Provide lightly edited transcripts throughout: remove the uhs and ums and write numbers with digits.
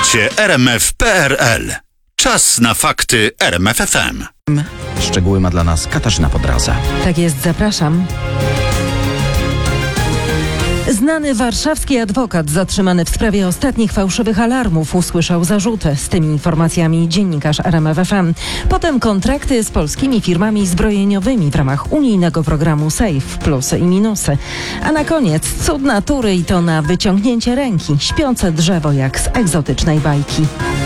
Słuchacie RMF.pl. Czas na fakty RMF FM. Szczegóły ma dla nas Katarzyna Podraza. Tak jest, zapraszam. Znany warszawski adwokat zatrzymany w sprawie ostatnich fałszywych alarmów usłyszał zarzuty. Z tymi informacjami dziennikarz RMF FM. Potem kontrakty z polskimi firmami zbrojeniowymi w ramach unijnego programu SAFE, plusy i minusy. A na koniec cud natury i to na wyciągnięcie ręki. Śpiące drzewo jak z egzotycznej bajki.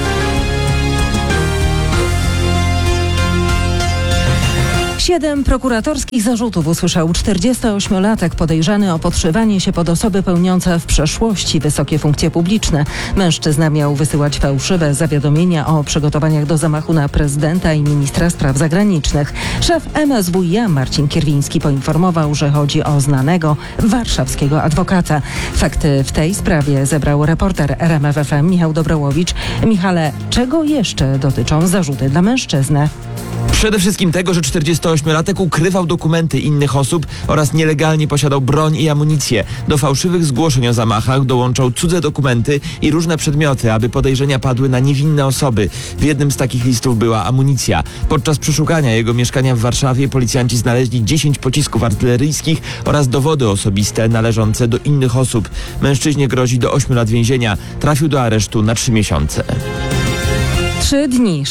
Siedem prokuratorskich zarzutów usłyszał 48-latek podejrzany o podszywanie się pod osoby pełniące w przeszłości wysokie funkcje publiczne. Mężczyzna miał wysyłać fałszywe zawiadomienia o przygotowaniach do zamachu na prezydenta i ministra spraw zagranicznych. Szef MSWiA Marcin Kierwiński poinformował, że chodzi o znanego warszawskiego adwokata. Fakty w tej sprawie zebrał reporter RMF FM Michał Dobrołowicz. Michale, czego jeszcze dotyczą zarzuty dla mężczyzny? Przede wszystkim tego, że 48-latek ukrywał dokumenty innych osób oraz nielegalnie posiadał broń i amunicję. Do fałszywych zgłoszeń o zamachach dołączał cudze dokumenty i różne przedmioty, aby podejrzenia padły na niewinne osoby. W jednym z takich listów była amunicja. Podczas przeszukania jego mieszkania w Warszawie policjanci znaleźli 10 pocisków artyleryjskich oraz dowody osobiste należące do innych osób. Mężczyźnie grozi do 8 lat więzienia. Trafił do aresztu na 3 miesiące. 3 dni,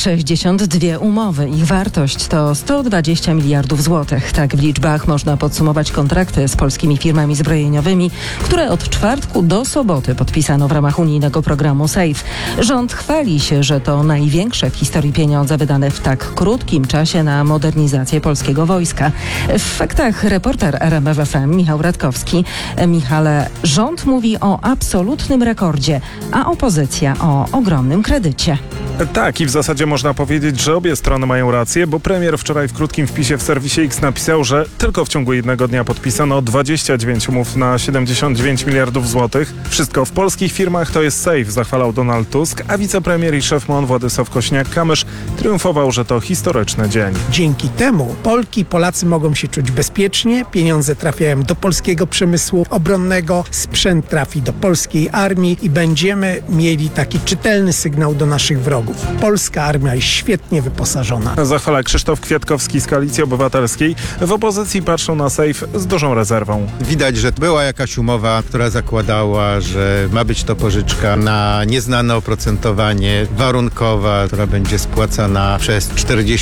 62 umowy. Ich wartość to 120 miliardów złotych. Tak w liczbach można podsumować kontrakty z polskimi firmami zbrojeniowymi, które od czwartku do soboty podpisano w ramach unijnego programu SAFE. Rząd chwali się, że to największe w historii pieniądze wydane w tak krótkim czasie na modernizację polskiego wojska. W faktach reporter RMF FM Michał Radkowski. Michale, rząd mówi o absolutnym rekordzie, a opozycja o ogromnym kredycie. Tak, i w zasadzie można powiedzieć, że obie strony mają rację, bo premier wczoraj w krótkim wpisie w serwisie X napisał, że tylko w ciągu jednego dnia podpisano 29 umów na 79 miliardów złotych. Wszystko w polskich firmach to jest SAFE, zachwalał Donald Tusk, a wicepremier i szef MON Władysław Kosiniak-Kamysz triumfował, że to historyczny dzień. Dzięki temu Polki i Polacy mogą się czuć bezpiecznie, pieniądze trafiają do polskiego przemysłu obronnego, sprzęt trafi do polskiej armii i będziemy mieli taki czytelny sygnał do naszych wrogów. Polska armia jest świetnie wyposażona. Zachwala Krzysztof Kwiatkowski z Koalicji Obywatelskiej. W opozycji patrzą na SAFE z dużą rezerwą. Widać, że była jakaś umowa, która zakładała, że ma być to pożyczka na nieznane oprocentowanie, warunkowa, która będzie spłacana przez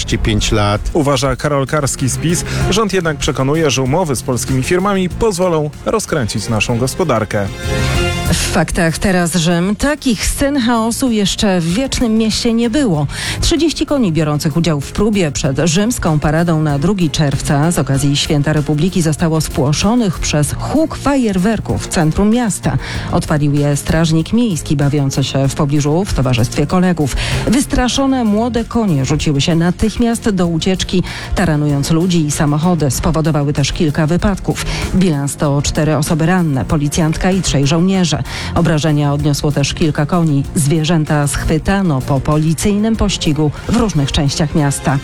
45 lat. Uważa Karol Karski z PiS. Rząd jednak przekonuje, że umowy z polskimi firmami pozwolą rozkręcić naszą gospodarkę. W faktach teraz Rzym. Takich scen chaosu jeszcze w Wiecznym Mieście nie było. 30 koni biorących udział w próbie przed rzymską paradą na 2 czerwca z okazji Święta Republiki zostało spłoszonych przez huk fajerwerków w centrum miasta. Odpalił je strażnik miejski bawiący się w pobliżu w towarzystwie kolegów. Wystraszone młode konie rzuciły się natychmiast do ucieczki, taranując ludzi i samochody. Spowodowały też kilka wypadków. Bilans to 4 osoby ranne, policjantka i 3 żołnierze. Obrażenia odniosło też kilka koni. Zwierzęta schwytano po policyjnym pościgu w różnych częściach miasta.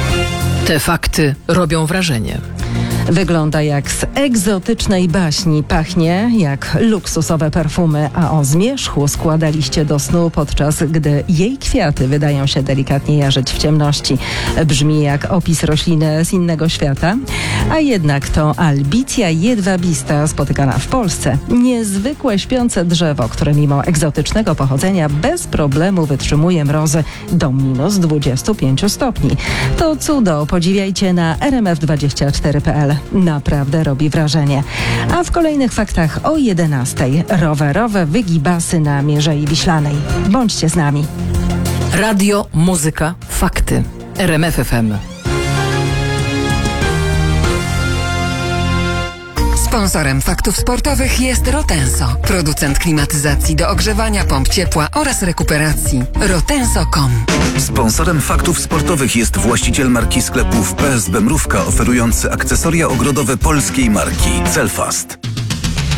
Te fakty robią wrażenie. Wygląda jak z egzotycznej baśni, pachnie jak luksusowe perfumy, a o zmierzchu składaliście do snu, podczas gdy jej kwiaty wydają się delikatnie jarzyć w ciemności. Brzmi jak opis rośliny z innego świata, a jednak to Albicia jedwabista spotykana w Polsce. Niezwykłe śpiące drzewo, które mimo egzotycznego pochodzenia bez problemu wytrzymuje mrozy do minus 25 stopni. To cudo podziwiajcie na rmf24.pl. Naprawdę robi wrażenie. A w kolejnych faktach o 11:00 rowerowe wygibasy na Mierzei Wiślanej. Bądźcie z nami. Radio, muzyka, fakty. RMF FM. Sponsorem faktów sportowych jest Rotenso, producent klimatyzacji do ogrzewania, pomp ciepła oraz rekuperacji. Rotenso.com. Sponsorem faktów sportowych jest właściciel marki sklepów PSB Mrówka, oferujący akcesoria ogrodowe polskiej marki Celfast.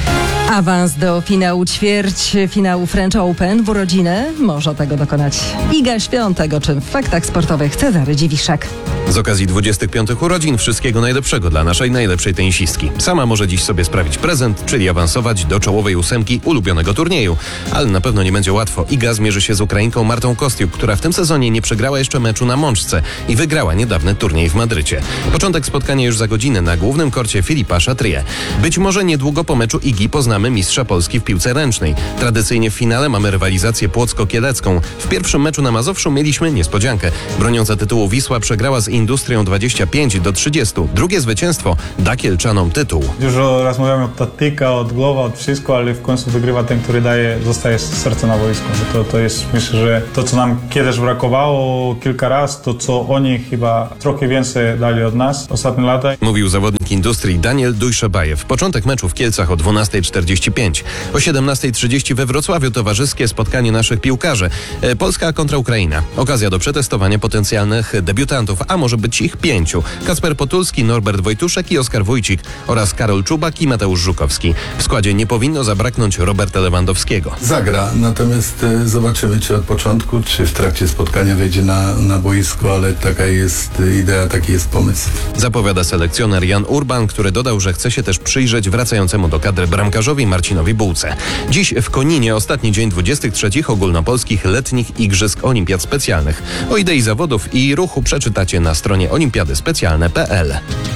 Awans do finału ćwierćfinału French Open w urodziny może tego dokonać Iga Świątek, o czym w faktach sportowych Cezary Dziwiszek. Z okazji 25 urodzin wszystkiego najlepszego dla naszej najlepszej tenisistki. Sama może dziś sobie sprawić prezent, czyli awansować do czołowej 8 ulubionego turnieju. Ale na pewno nie będzie łatwo. Iga zmierzy się z Ukrainką Martą Kostiuk, która w tym sezonie nie przegrała jeszcze meczu na Mączce i wygrała niedawny turniej w Madrycie. Początek spotkania już za godzinę na głównym korcie Filipa Chatrier. Być może niedługo po meczu Igi poznamy mistrza Polski w piłce ręcznej. Tradycyjnie w finale mamy rywalizację płocko-kielecką. W pierwszym meczu na Mazowszu mieliśmy niespodziankę. Broniąca tytułu Wisła przegrała z Industrią 25-30. Drugie zwycięstwo da Kielczanom tytuł. Dużo rozmawiamy od taktyka, od głowa, od wszystko, ale w końcu wygrywa ten, który zostaje z serca na boisku. To jest, myślę, że to, co nam kiedyś brakowało kilka razy, to co oni chyba trochę więcej dali od nas ostatnie lata. Mówił zawodnik Industrii Daniel Dujszebajew. Początek meczu w Kielcach o 12:45. O 17:30 we Wrocławiu towarzyskie spotkanie naszych piłkarzy. Polska kontra Ukraina. Okazja do przetestowania potencjalnych debiutantów, a może być ich 5. Kacper Potulski, Norbert Wojtuszek i Oskar Wójcik oraz Karol Czubak i Mateusz Żukowski. W składzie nie powinno zabraknąć Roberta Lewandowskiego. Zagra, natomiast zobaczymy, czy od początku, czy w trakcie spotkania wejdzie na boisko, ale taka jest idea, taki jest pomysł. Zapowiada selekcjoner Jan Urban, który dodał, że chce się też przyjrzeć wracającemu do kadry bramkarzowi Marcinowi Bułce. Dziś w Koninie ostatni dzień 23 ogólnopolskich letnich Igrzysk Olimpiad Specjalnych. O idei zawodów i ruchu przeczytacie na stronie olimpiadyspecjalne.pl.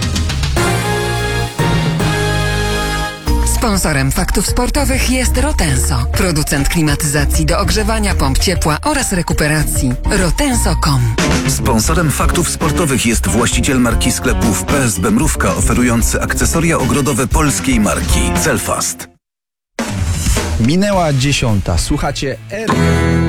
Sponsorem faktów sportowych jest Rotenso, producent klimatyzacji do ogrzewania, pomp ciepła oraz rekuperacji. Rotenso.com. Sponsorem faktów sportowych jest właściciel marki sklepów PSB Mrówka, oferujący akcesoria ogrodowe polskiej marki Celfast. Minęła 10. Słuchacie